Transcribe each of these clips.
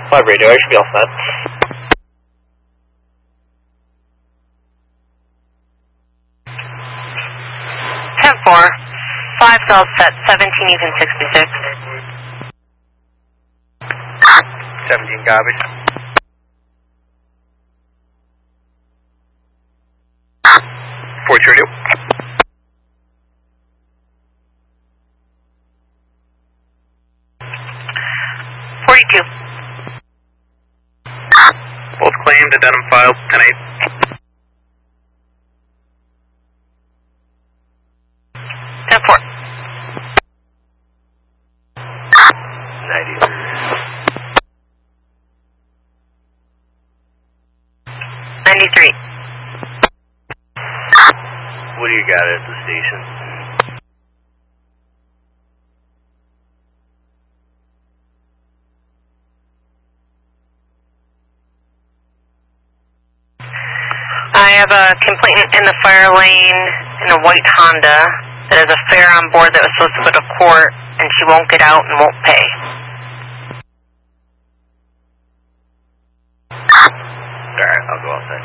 5 radio, I should be all set. 10-4, 5 all set, 17 even 66. 17 copies. 4 radio. Both claimed, addendum filed, 10-8. 10-4. 93. 93. What do you got at the station? I have a complainant in the fire lane in a white Honda that has a fare on board that was supposed to go to court, and she won't get out and won't pay. Alright, I'll go outside.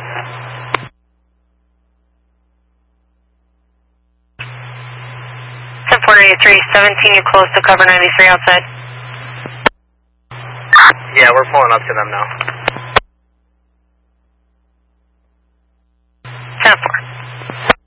10-4-83, 17, you close to cover 93 outside? Yeah, we're pulling up to them now. 10-4.